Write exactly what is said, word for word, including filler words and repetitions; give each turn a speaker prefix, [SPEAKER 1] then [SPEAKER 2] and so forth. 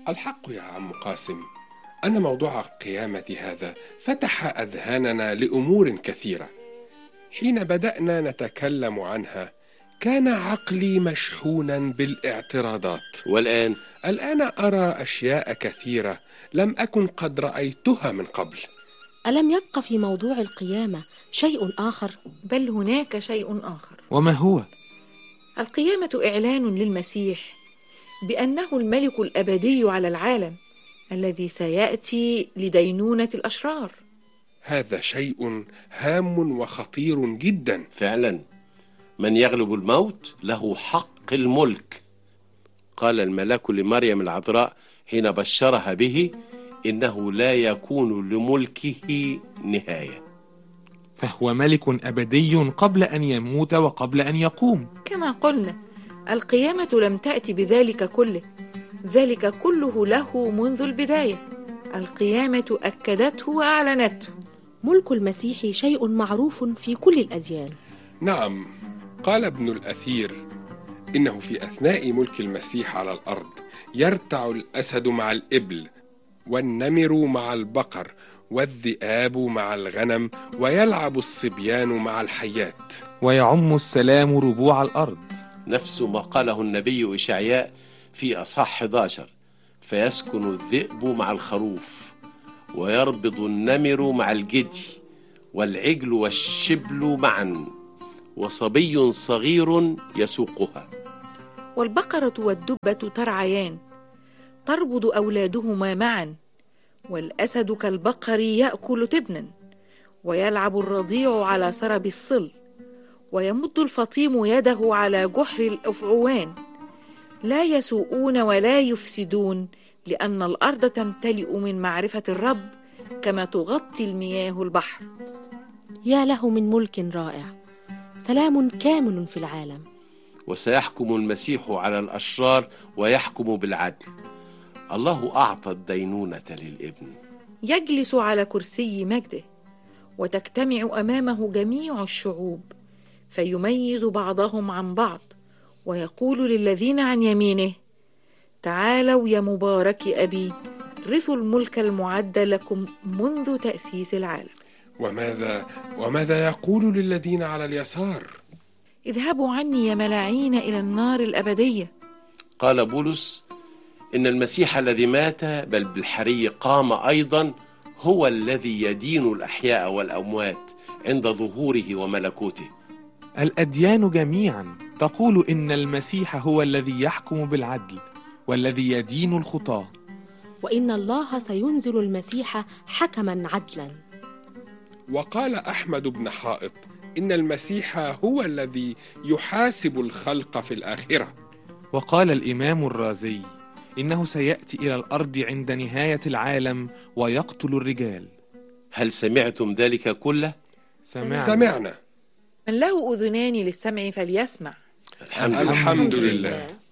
[SPEAKER 1] الحق يا عم قاسم أن موضوع القيامة هذا فتح أذهاننا لأمور كثيرة. حين بدأنا نتكلم عنها كان عقلي مشحونا بالاعتراضات،
[SPEAKER 2] والآن؟
[SPEAKER 1] الآن أرى أشياء كثيرة لم أكن قد رأيتها من قبل.
[SPEAKER 3] ألم يبق في موضوع القيامة شيء آخر؟
[SPEAKER 4] بل هناك شيء آخر.
[SPEAKER 5] وما هو؟
[SPEAKER 4] القيامة إعلان للمسيح بأنه الملك الأبدي على العالم الذي سيأتي لدينونة الأشرار.
[SPEAKER 1] هذا شيء هام وخطير جدا
[SPEAKER 2] فعلا، من يغلب الموت له حق الملك. قال الملاك لمريم العذراء حين بشرها به إنه لا يكون لملكه نهاية.
[SPEAKER 5] فهو ملك أبدي قبل أن يموت وقبل أن يقوم.
[SPEAKER 4] كما قلنا، القيامة لم تأتي بذلك كله، ذلك كله له منذ البداية. القيامة أكدته وأعلنته.
[SPEAKER 3] ملك المسيح شيء معروف في كل الأديان.
[SPEAKER 1] نعم، قال ابن الأثير إنه في أثناء ملك المسيح على الأرض يرتع الأسد مع الإبل، والنمر مع البقر، والذئاب مع الغنم، ويلعب الصبيان مع الحيات،
[SPEAKER 5] ويعم السلام ربوع الأرض.
[SPEAKER 2] نفس ما قاله النبي إشعياء في أصحاح أحد عشر: فيسكن الذئب مع الخروف، ويربض النمر مع الجدي، والعجل والشبل معا، وصبي صغير يسوقها.
[SPEAKER 4] والبقرة والدبة ترعيان، تربض أولادهما معا، والأسد كالبقر يأكل تبنا، ويلعب الرضيع على سرب الصل، ويمد الفطيم يده على جحر الأفعوان. لا يسوءون ولا يفسدون، لأن الأرض تمتلئ من معرفة الرب كما تغطي المياه البحر.
[SPEAKER 3] يا له من ملك رائع، سلام كامل في العالم.
[SPEAKER 2] وسيحكم المسيح على الأشرار ويحكم بالعدل. الله أعطى الدينونة للابن.
[SPEAKER 4] يجلس على كرسي مجده، وتجتمع أمامه جميع الشعوب، فيميز بعضهم عن بعض، ويقول للذين عن يمينه: تعالوا يا مبارك أبي، رثوا الملك المعد لكم منذ تأسيس العالم.
[SPEAKER 1] وماذا وماذا يقول للذين على اليسار؟
[SPEAKER 4] اذهبوا عني يا ملاعين إلى النار الأبدية.
[SPEAKER 2] قال بولس إن المسيح الذي مات بل بالحري قام أيضا هو الذي يدين الأحياء والأموات عند ظهوره وملكوته.
[SPEAKER 5] الأديان جميعا تقول إن المسيح هو الذي يحكم بالعدل والذي يدين الخطاة،
[SPEAKER 3] وإن الله سينزل المسيح حكما عدلا.
[SPEAKER 1] وقال أحمد بن حائط إن المسيح هو الذي يحاسب الخلق في الآخرة.
[SPEAKER 5] وقال الإمام الرازي إنه سيأتي إلى الأرض عند نهاية العالم ويقتل الرجال.
[SPEAKER 2] هل سمعتم ذلك كله؟
[SPEAKER 1] سمعنا, سمعنا.
[SPEAKER 4] من له أذنان للسمع فليسمع.
[SPEAKER 2] الحمد,
[SPEAKER 1] الحمد لله.